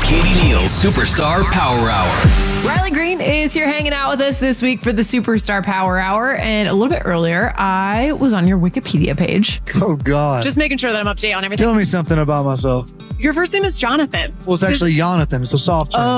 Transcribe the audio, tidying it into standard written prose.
Katie Neal's Superstar Power Hour. Riley Green is here hanging out with us this week for the Superstar Power Hour. And a little bit earlier, I was on your Wikipedia page. Oh, God. Just making sure that I'm up to date on everything. Tell me something about myself. Your first name is Jonathan. Well, it's actually Jonathan. It's a soft term.